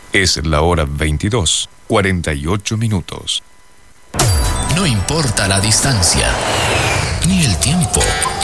Es la hora 22:48. No importa la distancia, ni el tiempo,